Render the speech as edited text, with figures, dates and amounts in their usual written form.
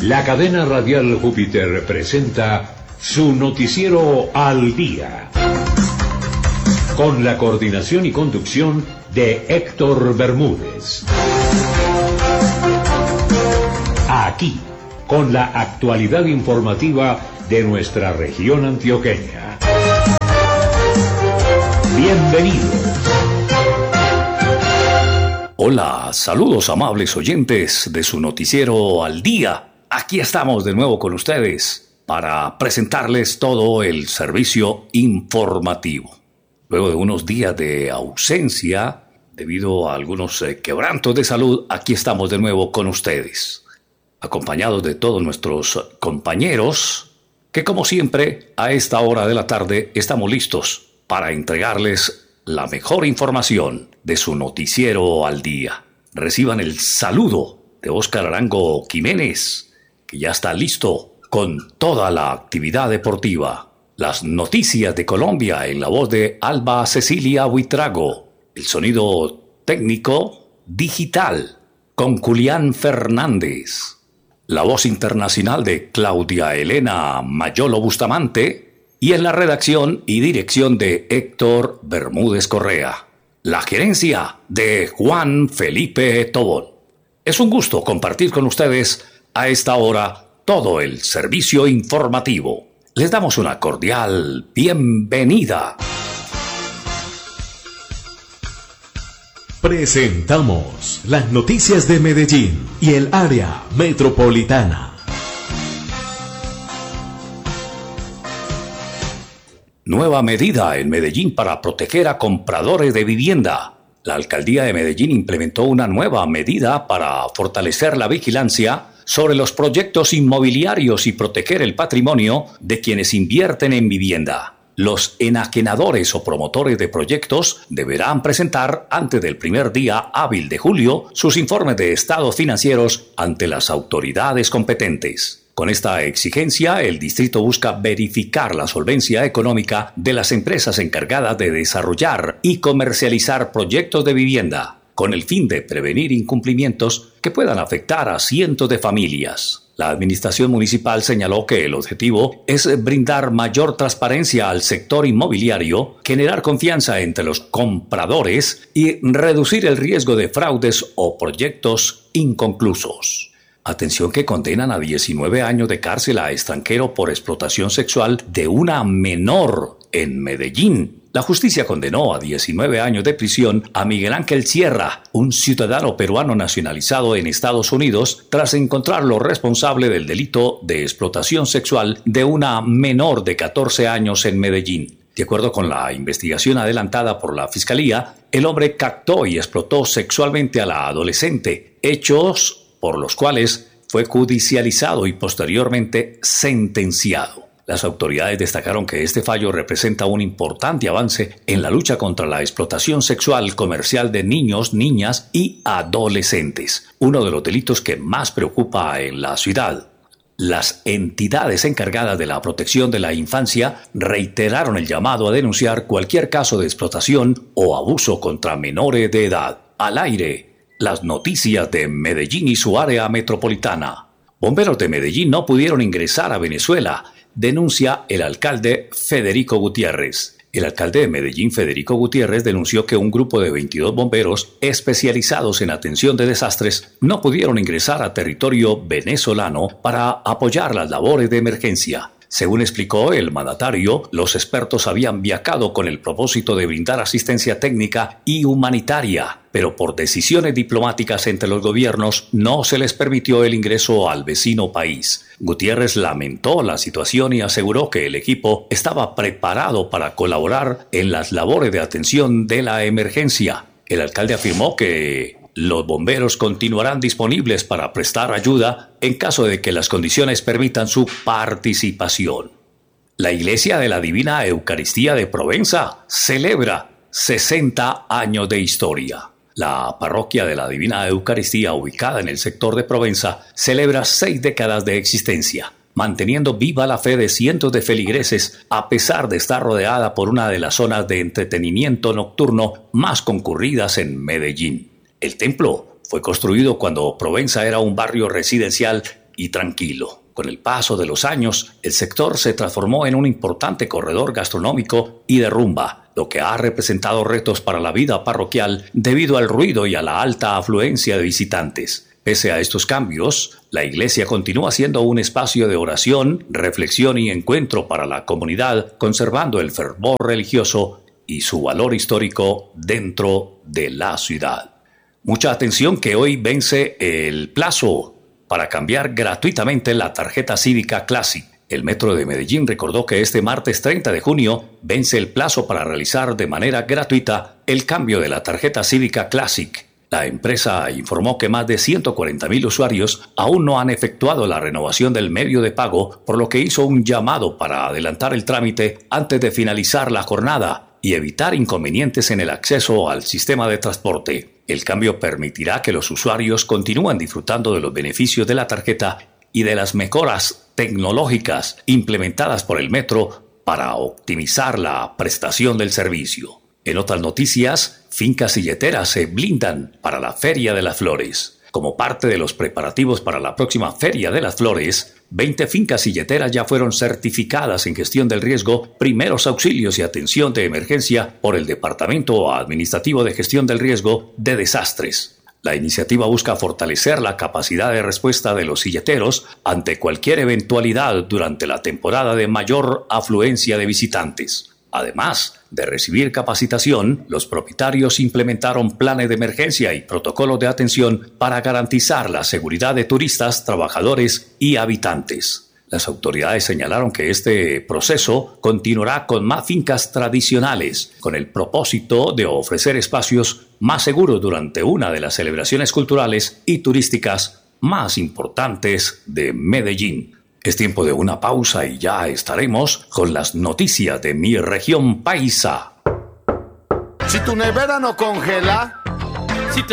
La cadena radial Júpiter presenta su noticiero Al Día, con la coordinación y conducción de Héctor Bermúdez. Aquí, con la actualidad informativa de nuestra región antioqueña. Bienvenidos. Hola, saludos amables oyentes de su noticiero Al Día. Aquí estamos de nuevo con ustedes para presentarles todo el servicio informativo. Luego de unos días de ausencia, debido a algunos quebrantos de salud, aquí estamos de nuevo con ustedes, acompañados de todos nuestros compañeros, que como siempre, a esta hora de la tarde estamos listos para entregarles la mejor información de su noticiero Al Día. Reciban el saludo de Óscar Arango Jiménez, que ya está listo con toda la actividad deportiva. Las noticias de Colombia en la voz de Alba Cecilia Buitrago. El sonido técnico digital con Julián Fernández. La voz internacional de Claudia Elena Mayolo Bustamante. Y en la redacción y dirección de Héctor Bermúdez Correa. La gerencia de Juan Felipe Tobón. Es un gusto compartir con ustedes a esta hora todo el servicio informativo. Les damos una cordial bienvenida. Presentamos las noticias de Medellín y el área metropolitana. Nueva medida en Medellín para proteger a compradores de vivienda. La alcaldía de Medellín implementó una nueva medida para fortalecer la vigilancia sobre los proyectos inmobiliarios y proteger el patrimonio de quienes invierten en vivienda. Los enajenadores o promotores de proyectos deberán presentar antes del primer día hábil de julio sus informes de estados financieros ante las autoridades competentes. Con esta exigencia, el distrito busca verificar la solvencia económica de las empresas encargadas de desarrollar y comercializar proyectos de vivienda, con el fin de prevenir incumplimientos que puedan afectar a cientos de familias. La administración municipal señaló que el objetivo es brindar mayor transparencia al sector inmobiliario, generar confianza entre los compradores y reducir el riesgo de fraudes o proyectos inconclusos. Atención que condenan a 19 años de cárcel a extranjero por explotación sexual de una menor en Medellín. La justicia condenó a 19 años de prisión a Miguel Ángel Sierra, un ciudadano peruano nacionalizado en Estados Unidos, tras encontrarlo responsable del delito de explotación sexual de una menor de 14 años en Medellín. De acuerdo con la investigación adelantada por la Fiscalía, el hombre captó y explotó sexualmente a la adolescente, hechos por los cuales fue judicializado y posteriormente sentenciado. Las autoridades destacaron que este fallo representa un importante avance en la lucha contra la explotación sexual comercial de niños, niñas y adolescentes, uno de los delitos que más preocupa en la ciudad. Las entidades encargadas de la protección de la infancia reiteraron el llamado a denunciar cualquier caso de explotación o abuso contra menores de edad. Al aire, las noticias de Medellín y su área metropolitana. Bomberos de Medellín no pudieron ingresar a Venezuela, denuncia el alcalde Federico Gutiérrez. El alcalde de Medellín, Federico Gutiérrez, denunció que un grupo de 22 bomberos especializados en atención de desastres no pudieron ingresar a territorio venezolano para apoyar las labores de emergencia. Según explicó el mandatario, los expertos habían viajado con el propósito de brindar asistencia técnica y humanitaria, pero por decisiones diplomáticas entre los gobiernos no se les permitió el ingreso al vecino país. Gutiérrez lamentó la situación y aseguró que el equipo estaba preparado para colaborar en las labores de atención de la emergencia. El alcalde afirmó que los bomberos continuarán disponibles para prestar ayuda en caso de que las condiciones permitan su participación. La Iglesia de la Divina Eucaristía de Provenza celebra 60 años de historia. La parroquia de la Divina Eucaristía, ubicada en el sector de Provenza, celebra 6 décadas de existencia, manteniendo viva la fe de cientos de feligreses a pesar de estar rodeada por una de las zonas de entretenimiento nocturno más concurridas en Medellín. El templo fue construido cuando Provenza era un barrio residencial y tranquilo. Con el paso de los años, el sector se transformó en un importante corredor gastronómico y de rumba, lo que ha representado retos para la vida parroquial debido al ruido y a la alta afluencia de visitantes. Pese a estos cambios, la iglesia continúa siendo un espacio de oración, reflexión y encuentro para la comunidad, conservando el fervor religioso y su valor histórico dentro de la ciudad. Mucha atención que hoy vence el plazo para cambiar gratuitamente la tarjeta cívica Classic. El Metro de Medellín recordó que este martes 30 de junio vence el plazo para realizar de manera gratuita el cambio de la tarjeta cívica Classic. La empresa informó que más de 140.000 usuarios aún no han efectuado la renovación del medio de pago, por lo que hizo un llamado para adelantar el trámite antes de finalizar la jornada y evitar inconvenientes en el acceso al sistema de transporte. El cambio permitirá que los usuarios continúen disfrutando de los beneficios de la tarjeta y de las mejoras tecnológicas implementadas por el Metro para optimizar la prestación del servicio. En otras noticias, fincas silleteras se blindan para la Feria de las Flores. Como parte de los preparativos para la próxima Feria de las Flores, 20 fincas silleteras ya fueron certificadas en gestión del riesgo, primeros auxilios y atención de emergencia por el Departamento Administrativo de Gestión del Riesgo de Desastres. La iniciativa busca fortalecer la capacidad de respuesta de los silleteros ante cualquier eventualidad durante la temporada de mayor afluencia de visitantes. Además de recibir capacitación, los propietarios implementaron planes de emergencia y protocolos de atención para garantizar la seguridad de turistas, trabajadores y habitantes. Las autoridades señalaron que este proceso continuará con más fincas tradicionales, con el propósito de ofrecer espacios más seguros durante una de las celebraciones culturales y turísticas más importantes de Medellín. Es tiempo de una pausa y ya estaremos con las noticias de mi región paisa. Si tu nevera no congela